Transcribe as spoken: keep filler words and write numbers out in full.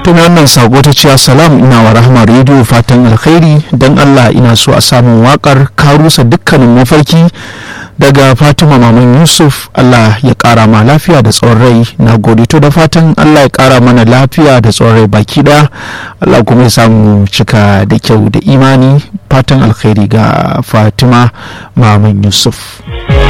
to mai wannan sako ta ce salam, ina wa Rahama Radio fatan alkhairi, dan Allah ina so a samun wakar ka rusa dukkanin mafarki daga Fatima Maman Yusuf. Allah ya kara ma lafiya da tsawon rai. Na gode. To da fatan Allah ya kara mana lafiya da tsawon rai baki da Allah kuma ya samu cika da kyau da imani. Fatan alkhairi ga Fatima Maman Yusuf.